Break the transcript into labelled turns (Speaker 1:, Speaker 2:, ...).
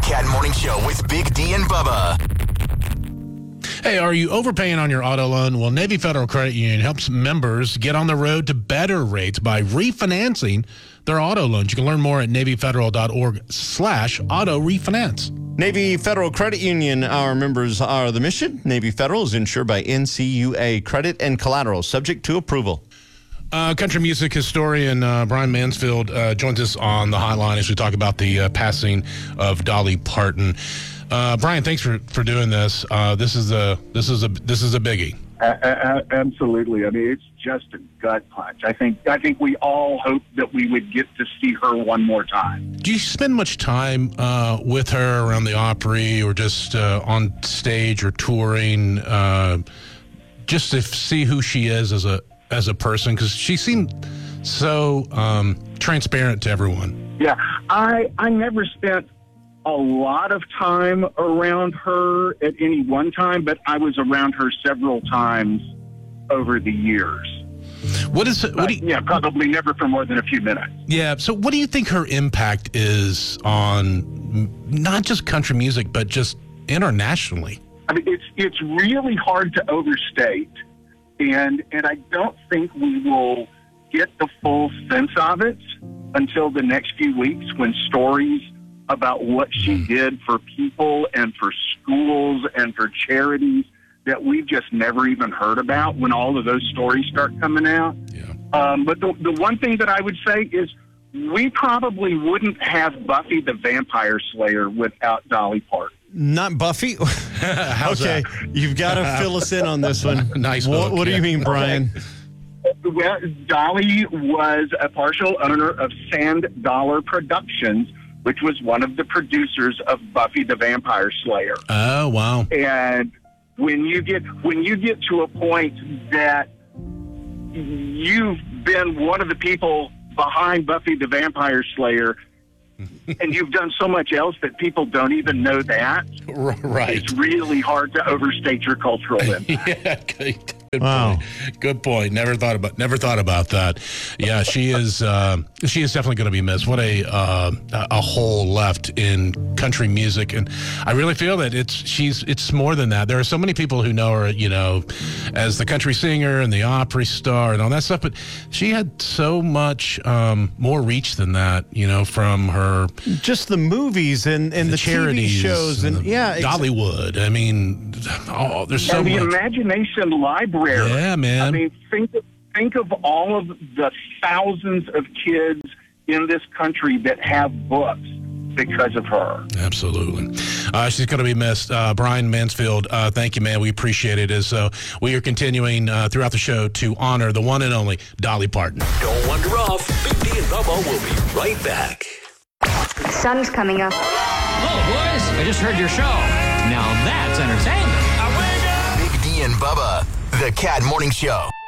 Speaker 1: Cat Morning Show with Big D and Bubba.
Speaker 2: Hey, are you overpaying on your auto loan? Well, Navy Federal Credit Union helps members get on the road to better rates by refinancing their auto loans. You can learn more at NavyFederal.org/auto refinance.
Speaker 3: Navy Federal Credit Union, our members are the mission. Navy Federal is insured by NCUA. Credit and collateral subject to approval.
Speaker 2: Country music historian Brian Mansfield joins us on the hotline as we talk about the passing of Dolly Parton. Brian, thanks for doing this. This is a biggie.
Speaker 4: Absolutely. I mean, it's just a gut punch. I think we all hope that we would get to see her one more time.
Speaker 2: Do you spend much time with her around the Opry or just on stage or touring, just to see who she is as a person? Because she seemed so transparent to everyone.
Speaker 4: Yeah, I never spent a lot of time around her at any one time, but I was around her several times over the years. Probably never for more than a few minutes.
Speaker 2: Yeah. So what do you think her impact is on not just country music, but just internationally?
Speaker 4: I mean, it's really hard to overstate, and I don't think we will get the full sense of it until the next few weeks when stories about what she did for people and for schools and for charities that we've just never even heard about, when all of those stories start coming out.
Speaker 2: Yeah.
Speaker 4: But the one thing that I would say is we probably wouldn't have Buffy the Vampire Slayer without Dolly Parton.
Speaker 3: Not Buffy? Okay,
Speaker 2: that?
Speaker 3: You've got to fill us in on this one.
Speaker 2: Nice.
Speaker 3: What do you mean, Brian?
Speaker 4: Well, Dolly was a partial owner of Sand Dollar Productions, which was one of the producers of Buffy the Vampire Slayer.
Speaker 2: Oh, wow.
Speaker 4: And when you get to a point that you've been one of the people behind Buffy the Vampire Slayer, and you've done so much else that people don't even know that,
Speaker 2: right?
Speaker 4: It's really hard to overstate your cultural impact.
Speaker 2: Yeah, good point. Never thought about that. Yeah, she is definitely going to be missed. What a hole left in country music, and I really feel that it's more than that. There are so many people who know her, as the country singer and the Opry star and all that stuff, but she had so much more reach than that. From her
Speaker 3: just the movies and the
Speaker 2: charities
Speaker 3: TV shows and
Speaker 2: Dollywood. I mean, there's so much.
Speaker 4: And the Imagination Library.
Speaker 2: Yeah, man.
Speaker 4: I mean, think of all of the thousands of kids in this country that have books because of her.
Speaker 2: Absolutely. She's going to be missed. Brian Mansfield, thank you, man. We appreciate it. As we are continuing throughout the show to honor the one and only Dolly Parton.
Speaker 1: Don't wander off. Big D and Bubba will be right back.
Speaker 5: The sun's coming up.
Speaker 6: Hello, boys. I just heard your show. Now that's entertainment.
Speaker 1: Big D and Bubba, the Cat Morning Show.